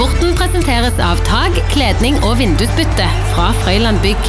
Sporten presenteres av tag, kledning og vindusbytte fra Frøyland Bygg.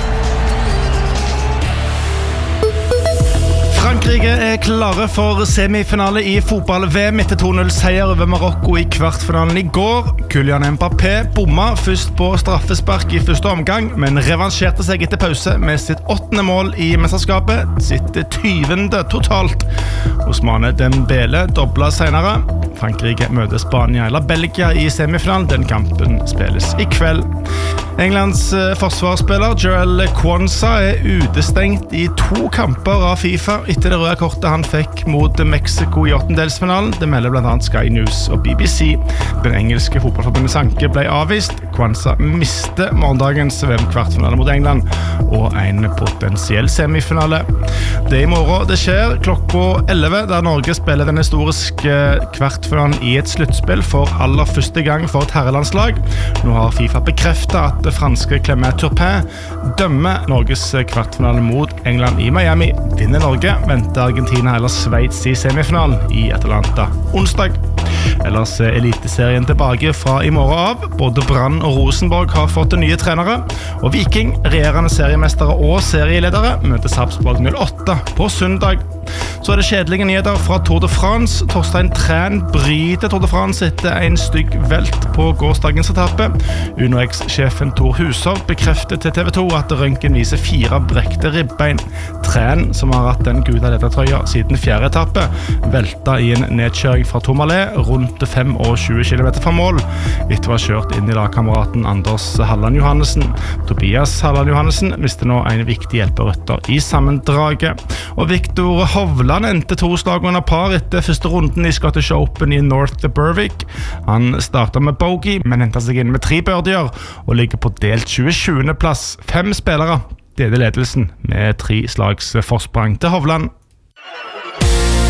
Frankrike klare for semifinale i fotball-VM etter 2-0-seier over Marokko i kvartfinalen i går. Kylian Mbappé bomma først på straffespark i første omgang, men revansjerte seg etter pause med sitt 8. mål i mesterskapet, sitt 20. totalt. Ousmane Dembélé dobla senere. Frankrike møter Spania eller Belgia i semifinalen. Den kampen spilles i kveld. Englands forsvarsspiller Joel Quansah utestengt i 2 kamper av FIFA etter det røde kortet han fikk mot Mexico i 8-delsfinalen. Det melder blant annet Sky News og BBC. Den engelske fotballforbundets anke ble avvist. Quansah mister morgendagens VM-kvartfinale mot England og en potensiell semifinale. Det i morgen det skjer klokka 11, der Norge spiller den historiske kvartfinalen i et sluttspill for aller første gang for et herrelandslag. Nå har FIFA bekreftet at det franske Clément Turpin dømmer Norges kvartfinale mot England i Miami. Vinner Norge, venter Argentina eller Schweiz i semifinalen i Atlanta onsdag. Ellers eliteserien tilbake fra i morgen av. Både Brann og Rosenborg har fått nye trenere, og Viking, regjerende seriemestere og serieledere, møter Sarpsborg 08 på søndag. Så det kjedelige nyheter fra Tour de France. Torstein Træn bryter Tour de France etter en stygg velt på gårsdagens etappe. UnoX-sjefen Tor Hushovd bekrefter til TV 2 at røntgen viser 4 brekte ribbein. Træn, som har hatt den gula ledertrøya siden 4. etappe, velta i en nedkjøring fra Tourmalet rundt 25 km fra mål, etter å ha kjørt inn i lagkameraten Anders Halland Johannessen. Tobias Halland Johannessen mister nå en viktig hjelperytter i sammendraget. Og Victor Hovland endte 2 slag under par etter første runden i Scottish Open i North Berwick. Han startet med bogey, men hentet seg inn med 3 birdier og ligger på delt 27. plass. 5 spillere deler ledelsen med 3 slags forsprang til Hovland.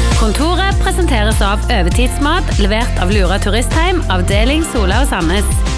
Kontoret presenteres av Øvertidsmat, levert av Lura Turistheim, avdeling Sola og Sandnes.